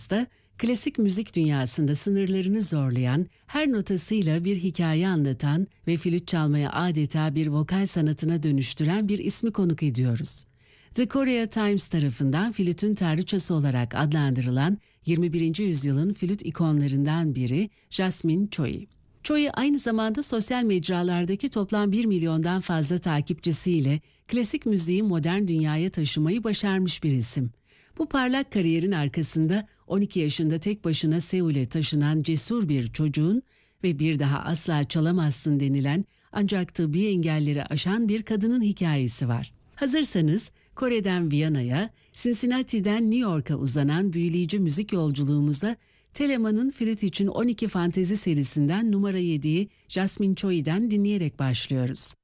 Jazz'da klasik müzik dünyasında sınırlarını zorlayan, her notasıyla bir hikaye anlatan ve flüt çalmaya adeta bir vokal sanatına dönüştüren bir ismi konuk ediyoruz. The Korea Times tarafından flütün tanrıçası olarak adlandırılan 21. yüzyılın flüt ikonlarından biri Jasmine Choi. Choi aynı zamanda sosyal mecralardaki toplam 1 milyondan fazla takipçisiyle klasik müziği modern dünyaya taşımayı başarmış bir isim. Bu parlak kariyerin arkasında 12 yaşında tek başına Seul'e taşınan cesur bir çocuğun ve bir daha asla çalamazsın denilen ancak tıbbi engelleri aşan bir kadının hikayesi var. Hazırsanız Kore'den Viyana'ya, Cincinnati'den New York'a uzanan büyüleyici müzik yolculuğumuza Telemann'ın flüt için 12 fantezi serisinden numara 7'yi Jasmine Choi'den dinleyerek başlıyoruz.